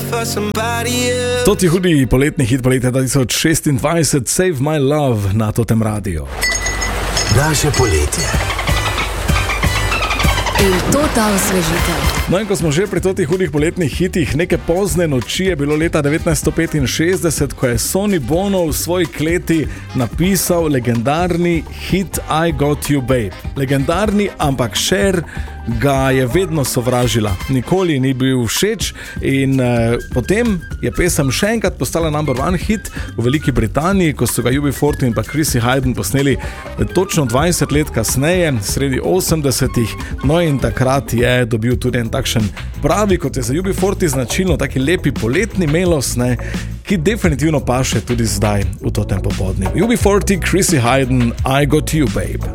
for somebody else. To ti hudi poletni hit poletja 2026, Save My Love na Totem Radiu. Naše poletje. In to ta osvežitev. No in ko smo že pri totih hudih poletnih hitih, neke pozne noči je bilo leta 1965, ko je Sonny Bono v svoji kleti napisal legendarni hit I Got You Babe. Legendarni, ampak Cher ga je vedno sovražila. Nikoli ni bil všeč in potem je pesem še enkrat postala number one hit v Veliki Britaniji, ko so ga UB40 in pa Chrissy Hynde posneli točno 20 let kasneje, sredi 80-ih. No in takrat je dobil tudi en takšen pravi, kot je za UB40 značilno, taki lepi poletni melos, ki definitivno paše tudi zdaj v totem popodnevu. UB40, Chrissy Hynde, I Got You Babe.